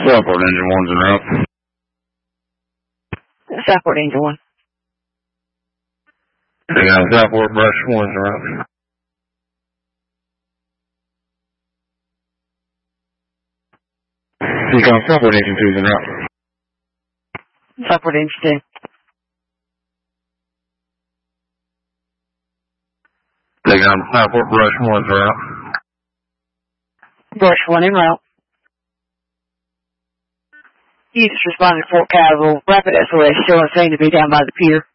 Southport Engine 1's en route. Southport Engine 1. They got Southport Brush 1's en route. You got Southport Engine 2's en route. Southport Engine 2. They got Southport Brush 1's en route. Brush 1 en route. You just responded to Fort Castle. Rapid SOS showing saying to be down by the pier.